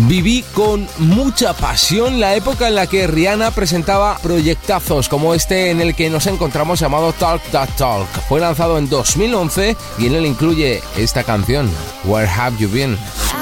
Viví con mucha pasión la época en la que Rihanna presentaba proyectazos como este en el que nos encontramos llamado Talk That Talk. Fue lanzado en 2011 y en él incluye esta canción, Where Have You Been?